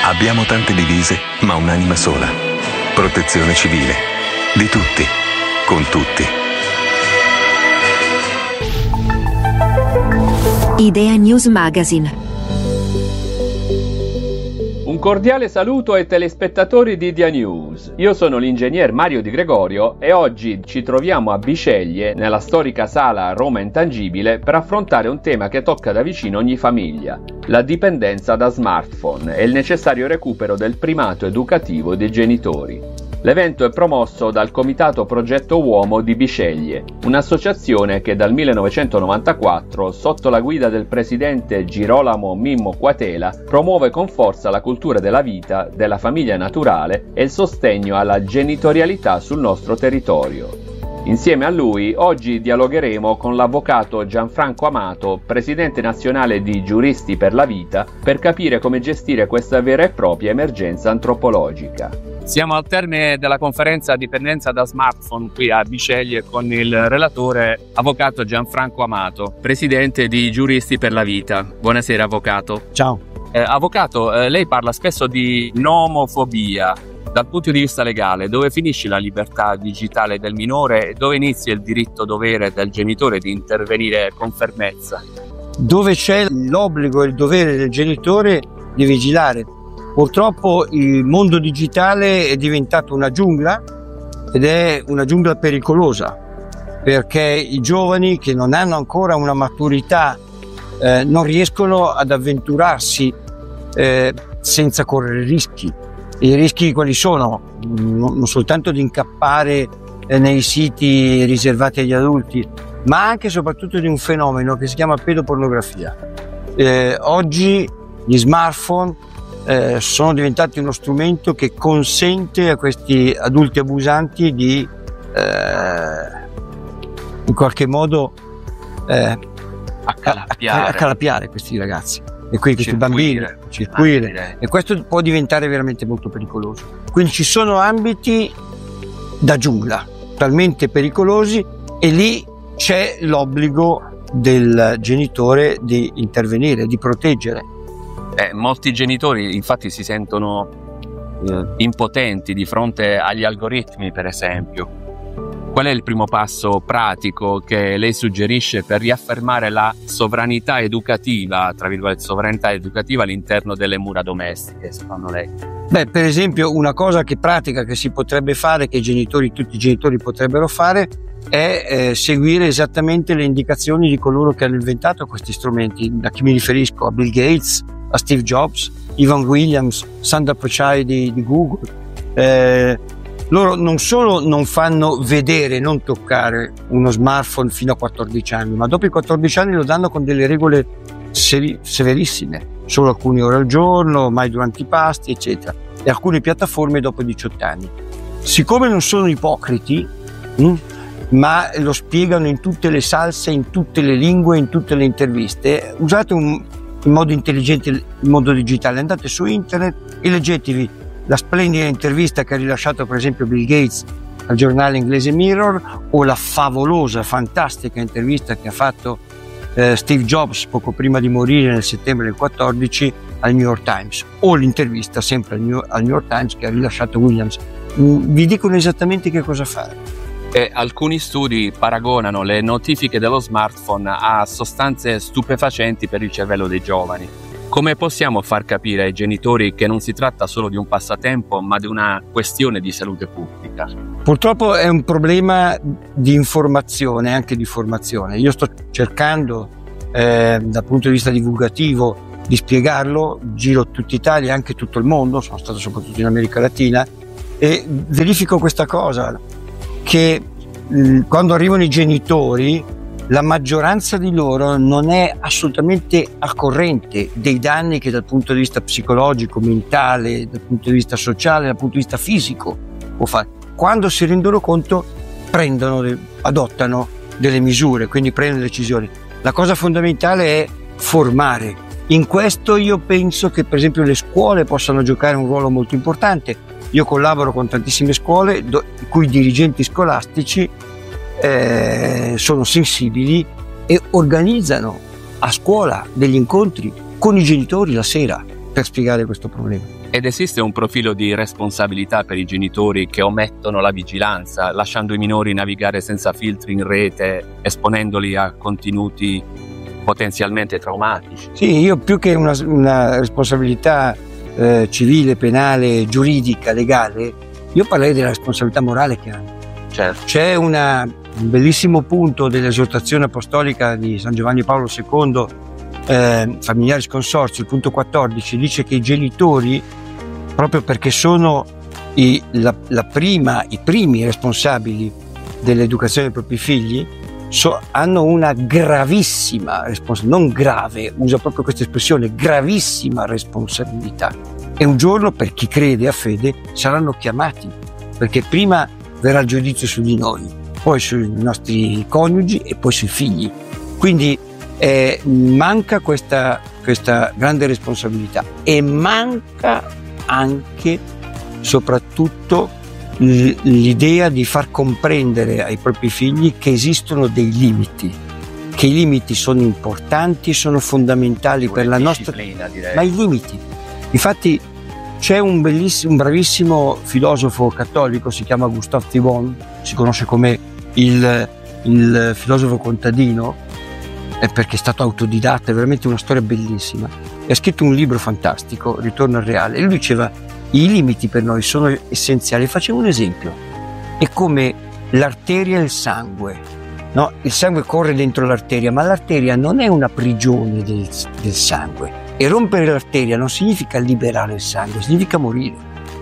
Abbiamo tante divise, ma un'anima sola. Protezione civile. Di tutti. Con tutti. Idea News Magazine. Un cordiale saluto ai telespettatori di Idea News. Io sono l'ingegner Mario Di Gregorio e oggi ci troviamo a Bisceglie, nella storica sala Roma Intangibile, per affrontare un tema che tocca da vicino ogni famiglia: la dipendenza da smartphone e il necessario recupero del primato educativo dei genitori. L'evento è promosso dal Comitato Progetto Uomo di Bisceglie, un'associazione che dal 1994, sotto la guida del presidente Girolamo Mimmo Quatela, promuove con forza la cultura della vita, della famiglia naturale e il sostegno alla genitorialità sul nostro territorio. Insieme a lui, oggi dialogheremo con l'avvocato Gianfranco Amato, presidente nazionale di Giuristi per la Vita, per capire come gestire questa vera e propria emergenza antropologica. Siamo al termine della conferenza Dipendenza da smartphone qui a Bisceglie con il relatore avvocato Gianfranco Amato, presidente di Giuristi per la Vita. Buonasera avvocato. Ciao. Avvocato, lei parla spesso di nomofobia. Dal punto di vista legale, dove finisce la libertà digitale del minore e dove inizia il diritto-dovere del genitore di intervenire con fermezza? Dove c'è l'obbligo e il dovere del genitore di vigilare. Purtroppo il mondo digitale è diventato una giungla ed è una giungla pericolosa, perché i giovani che non hanno ancora una maturità non riescono ad avventurarsi senza correre rischi. I rischi quali sono? Non soltanto di incappare nei siti riservati agli adulti, ma anche e soprattutto di un fenomeno che si chiama pedopornografia. Oggi gli smartphone sono diventati uno strumento che consente a questi adulti abusanti di in qualche modo accalappiare questi ragazzi e questi bambini, circuire, e questo può diventare veramente molto pericoloso. Quindi ci sono ambiti da giungla talmente pericolosi e lì c'è l'obbligo del genitore di intervenire, di proteggere. Molti genitori infatti si sentono impotenti di fronte agli algoritmi, per esempio. Qual è il primo passo pratico che lei suggerisce per riaffermare la sovranità educativa, tra virgolette, sovranità educativa all'interno delle mura domestiche, secondo lei? Per esempio, una cosa pratica che si potrebbe fare, che tutti i genitori potrebbero fare, è seguire esattamente le indicazioni di coloro che hanno inventato questi strumenti. A chi mi riferisco? A Bill Gates, a Steve Jobs, Ivan Williams, Sundar Pichai di Google. Loro non solo non fanno vedere, non toccare uno smartphone fino a 14 anni, ma dopo i 14 anni lo danno con delle regole severissime, solo alcune ore al giorno, mai durante i pasti, eccetera, e alcune piattaforme dopo i 18 anni. Siccome non sono ipocriti, ma lo spiegano in tutte le salse, in tutte le lingue, in tutte le interviste, usate in modo intelligente il mondo digitale, andate su internet e leggetevi la splendida intervista che ha rilasciato per esempio Bill Gates al giornale inglese Mirror, o la favolosa, fantastica intervista che ha fatto Steve Jobs poco prima di morire nel settembre del 14 al New York Times, o l'intervista sempre al New York Times che ha rilasciato Williams. Vi dicono esattamente che cosa fare. Alcuni studi paragonano le notifiche dello smartphone a sostanze stupefacenti per il cervello dei giovani. Come possiamo far capire ai genitori che non si tratta solo di un passatempo, ma di una questione di salute pubblica? Purtroppo è un problema di informazione, anche di formazione. Io sto cercando, dal punto di vista divulgativo, di spiegarlo. Giro tutta Italia, anche tutto il mondo, sono stato soprattutto in America Latina, e verifico questa cosa, che quando arrivano i genitori, la maggioranza di loro non è assolutamente al corrente dei danni che dal punto di vista psicologico, mentale, dal punto di vista sociale, dal punto di vista fisico può fare. Quando si rendono conto, adottano delle misure, quindi prendono decisioni. La cosa fondamentale è formare. In questo io penso che per esempio le scuole possano giocare un ruolo molto importante. Io collaboro con tantissime scuole i cui dirigenti scolastici sono sensibili e organizzano a scuola degli incontri con i genitori la sera per spiegare questo problema. Ed esiste un profilo di responsabilità per i genitori che omettono la vigilanza, lasciando i minori navigare senza filtri in rete, esponendoli a contenuti potenzialmente traumatici? Sì, io più che una responsabilità civile, penale, giuridica, legale, io parlerei della responsabilità morale che hanno. Certo. C'è un bellissimo punto dell'esortazione apostolica di San Giovanni Paolo II, Familiaris Consortio, il punto 14, dice che i genitori, proprio perché sono i primi responsabili dell'educazione dei propri figli, hanno una gravissima responsabilità, non grave, usa proprio questa espressione, gravissima responsabilità. E un giorno, per chi crede a fede, saranno chiamati, perché prima verrà il giudizio su di noi, poi sui nostri coniugi e poi sui figli. Quindi manca questa grande responsabilità, e manca anche, soprattutto, l'idea di far comprendere ai propri figli che esistono dei limiti, che i limiti sono importanti, sono fondamentali per la nostra disciplina, direi. Ma i limiti, infatti, c'è un bravissimo filosofo cattolico, si chiama Gustave Thibon, si conosce come il filosofo contadino, perché è stato autodidatta, è veramente una storia bellissima, e ha scritto un libro fantastico, Ritorno al reale, e lui diceva: i limiti per noi sono essenziali. Facevo un esempio: è come l'arteria e il sangue, no? Il sangue corre dentro l'arteria, ma l'arteria non è una prigione del sangue, e rompere l'arteria non significa liberare il sangue, significa morire.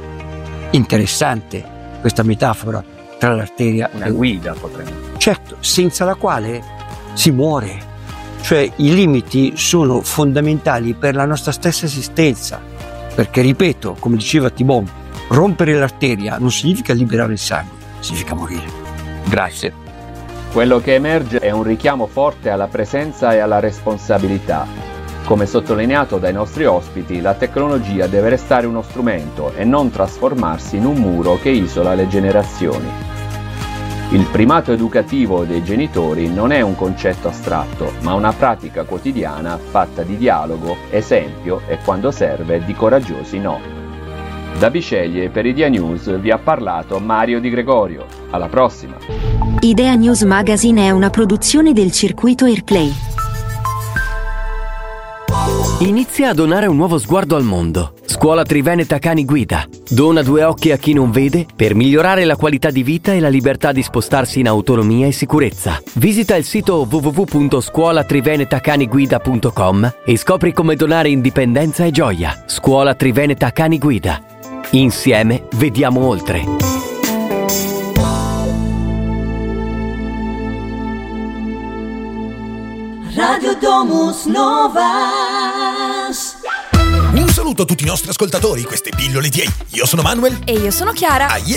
Interessante questa metafora tra l'arteria una guida, potremmo. Certo, senza la quale si muore. Cioè, i limiti sono fondamentali per la nostra stessa esistenza, perché, ripeto, come diceva Thibon, rompere l'arteria non significa liberare il sangue, significa morire. Grazie. Quello che emerge è un richiamo forte alla presenza e alla responsabilità. Come sottolineato dai nostri ospiti, la tecnologia deve restare uno strumento e non trasformarsi in un muro che isola le generazioni. Il primato educativo dei genitori non è un concetto astratto, ma una pratica quotidiana fatta di dialogo, esempio e, quando serve, di coraggiosi no. Da Bisceglie per Idea News vi ha parlato Mario Di Gregorio. Alla prossima! Idea News Magazine è una produzione del circuito Airplay. Inizia a donare un nuovo sguardo al mondo. Scuola Triveneta Cani Guida. Dona 2 occhi a chi non vede per migliorare la qualità di vita e la libertà di spostarsi in autonomia e sicurezza. Visita il sito www.scuolatrivenetacaniguida.com e scopri come donare indipendenza e gioia. Scuola Triveneta Cani Guida. Insieme vediamo oltre. Radio Domus Novas. Un saluto a tutti i nostri ascoltatori, queste pillole di AI. Io sono Manuel. E io sono Chiara.